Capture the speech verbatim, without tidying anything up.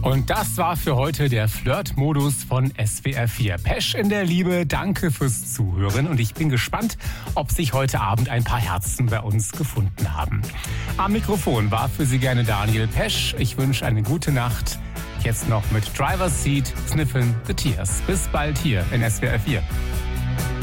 Und das war für heute der Flirt-Modus von S W R vier. Pesch in der Liebe, danke fürs Zuhören und ich bin gespannt, ob sich heute Abend ein paar Herzen bei uns gefunden haben. Am Mikrofon war für Sie gerne Daniel Pesch. Ich wünsche eine gute Nacht. Jetzt noch mit Driver's Seat, Sniffin' the Tears. Bis bald hier in S W R vier.